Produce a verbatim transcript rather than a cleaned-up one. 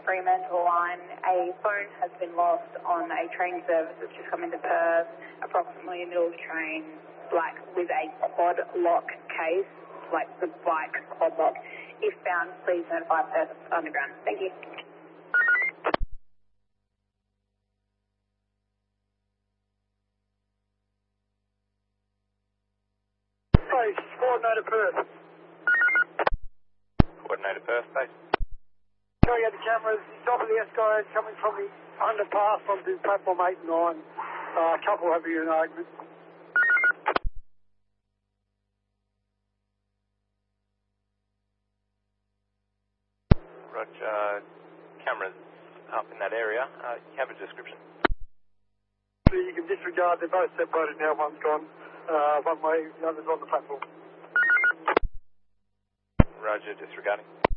Fremantle line. A phone has been lost on a train service that's just come into Perth, approximately in the middle of the train, like with a quad lock case, like the bike quad lock. If found, please notify Perth Underground. Thank you. Hey, coordinator Perth. Coordinator Perth, base. Showing out the cameras, top of the Escalade coming from the underpass onto platform eight and nine. Uh, a couple have you in argument. Roger, cameras up in that area. Uh, you have a description? So you can disregard, they're both separated now, one's gone uh, one way, the other's on the platform. Roger, disregarding.